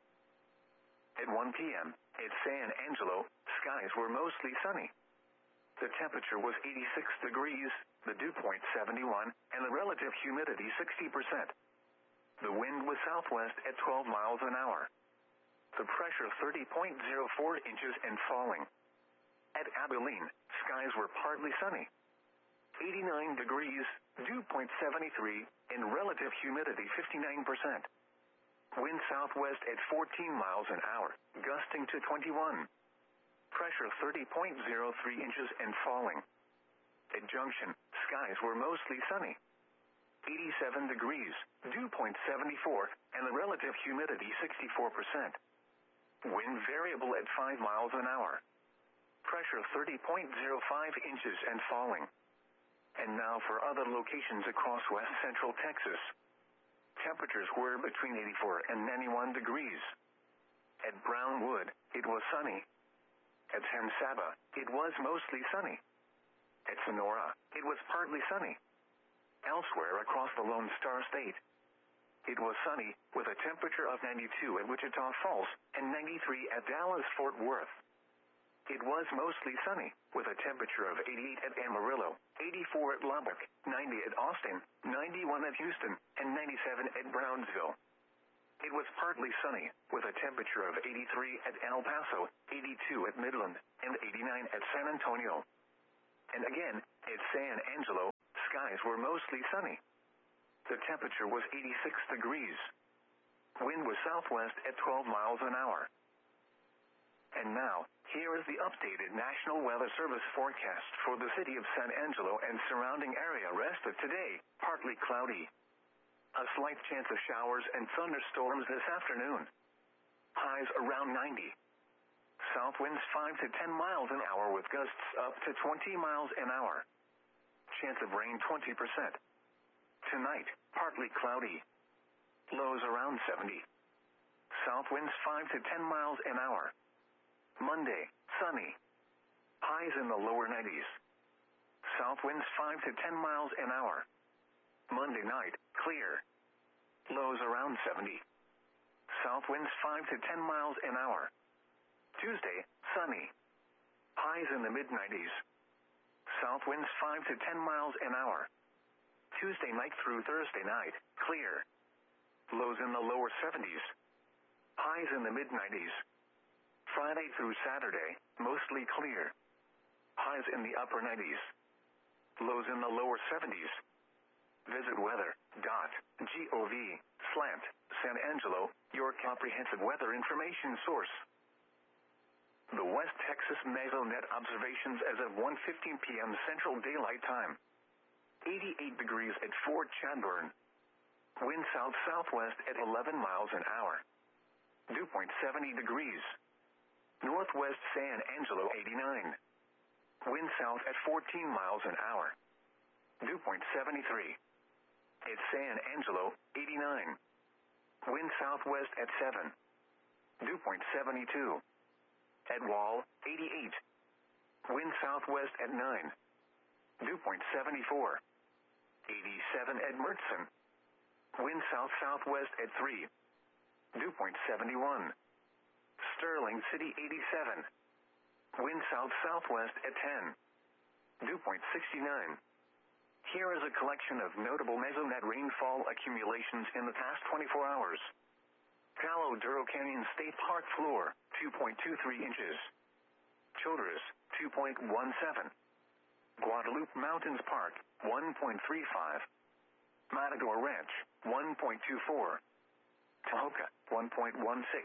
At one p.m., at San Angelo, skies were mostly sunny. The temperature was eighty-six degrees, the dew point seventy-one, and the relative humidity sixty percent. The wind was southwest at twelve miles an hour. The pressure thirty point zero four inches and falling. At Abilene, skies were partly sunny. eighty-nine degrees, dew point seventy-three, and relative humidity fifty-nine percent. Wind southwest at fourteen miles an hour, gusting to twenty-one. Pressure thirty point zero three inches and falling. At Junction, skies were mostly sunny. eighty-seven degrees, dew point seventy-four, and the relative humidity sixty-four percent. Wind variable at five miles an hour. Pressure thirty point zero five inches and falling. And now for other locations across west central Texas. Temperatures were between eighty-four and ninety-one degrees. At Brownwood, it was sunny. At San Saba, it was mostly sunny. At Sonora, it was partly sunny. Elsewhere across the Lone Star State, it was sunny, with a temperature of ninety-two at Wichita Falls and ninety-three at Dallas-Fort Worth. It was mostly sunny, with a temperature of eighty-eight at Amarillo, eighty-four at Lubbock, ninety at Austin, ninety-one at Houston, and ninety-seven at Brownsville. it was partly sunny, with a temperature of eighty-three at El Paso, eighty-two at Midland, and eighty-nine at San Antonio. And again, at San Angelo, skies were mostly sunny. The temperature was eighty-six degrees. Wind was southwest at twelve miles an hour. And now, here is the updated National Weather Service forecast for the city of San Angelo and surrounding area. Rest of today, partly cloudy. A slight chance of showers and thunderstorms this afternoon. Highs around ninety. South winds five to ten miles an hour with gusts up to twenty miles an hour. Chance of rain twenty percent. Tonight, partly cloudy. Lows around seventy. South winds five to ten miles an hour. Monday, sunny. Highs in the lower nineties. South winds five to ten miles an hour. Monday night, clear. Lows around seventy. South winds five to ten miles an hour. Tuesday, sunny. Highs in the mid nineties. South winds five to ten miles an hour. Tuesday night through Thursday night, clear. Lows in the lower seventies. Highs in the mid nineties. Friday through Saturday, mostly clear. Highs in the upper nineties. Lows in the lower seventies. Visit weather.gov slant San Angelo, your comprehensive weather information source. The West Texas Mesonet observations as of one fifteen p.m. Central Daylight Time. eighty-eight degrees at Fort Chadbourne. Wind south-southwest at eleven miles an hour. Dew point seventy degrees. Northwest San Angelo eighty-nine. Wind south at fourteen miles an hour. Dew point seventy-three. At San Angelo, eighty-nine. Wind southwest at seven. Dew point seventy-two. At Wall, eighty-eight. Wind southwest at nine. Dew point seventy-four. eighty-seven at Mertzen. Wind south-southwest at three. Dew point seventy-one. Sterling City eighty-seven. Wind south-southwest at ten. Dew point sixty-nine. Here is a collection of notable Mesonet rainfall accumulations in the past twenty-four hours. Palo Duro Canyon State Park floor, two point two three inches. Childress, two point one seven. Guadalupe Mountains Park, one point three five. Matador Ranch, one point two four. Tahoka, one point one six.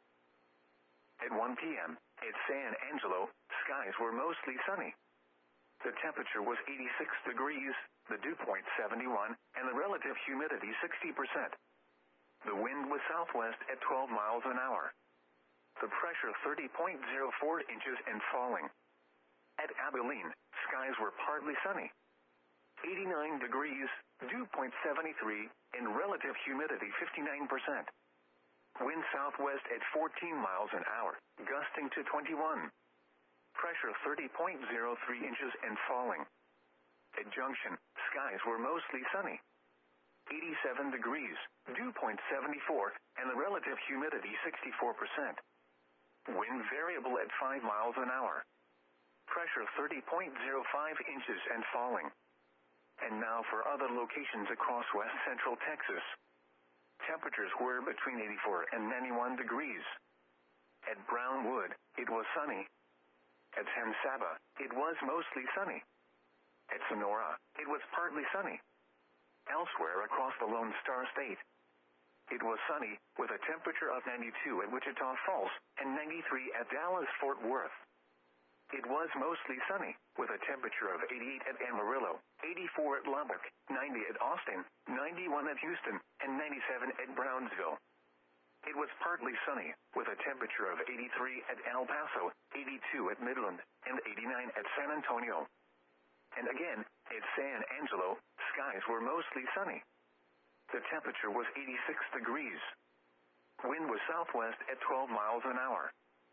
At one p.m., at San Angelo, skies were mostly sunny. The temperature was eighty-six degrees, the dew point seventy-one, and the relative humidity sixty percent. The wind was southwest at twelve miles an hour. The pressure thirty point zero four inches and falling. At Abilene, skies were partly sunny. eighty-nine degrees, dew point seventy-three, and relative humidity fifty-nine percent. Wind southwest at fourteen miles an hour, gusting to twenty-one. Pressure thirty point zero three inches and falling. At Junction, skies were mostly sunny. eighty-seven degrees, dew point seventy-four, and the relative humidity sixty-four percent. Wind variable at five miles an hour. Pressure thirty point zero five inches and falling. And now for other locations across west central Texas. Temperatures were between eighty-four and ninety-one degrees. At Brownwood, it was sunny. At San Saba, it was mostly sunny. At Sonora, it was partly sunny. Elsewhere across the Lone Star State, it was sunny, with a temperature of ninety-two at Wichita Falls and ninety-three at Dallas-Fort Worth. It was mostly sunny, with a temperature of eighty-eight at Amarillo, eighty-four at Lubbock, ninety at Austin, ninety-one at Houston, and ninety-seven at Brownsville. It was partly sunny, with a temperature of eighty-three at El Paso, eighty-two at Midland, and eighty-nine at San Antonio. And again, at San Angelo, skies were mostly sunny. The temperature was eighty-six degrees. Wind was southwest at twelve miles an hour.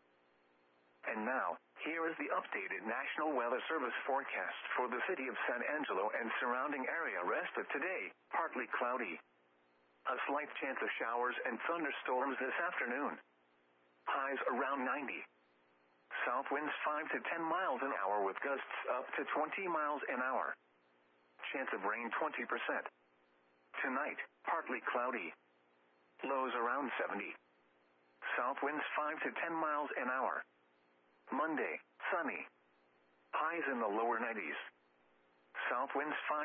And now, here is the updated National Weather Service forecast for the city of San Angelo and surrounding area. Rest of today, partly cloudy. A slight chance of showers and thunderstorms this afternoon. Highs around ninety. South winds five to ten miles an hour with gusts up to twenty miles an hour. Chance of rain twenty percent. Tonight, partly cloudy. Lows around seventy. South winds five to ten miles an hour. Monday, sunny. Highs in the lower nineties. South winds five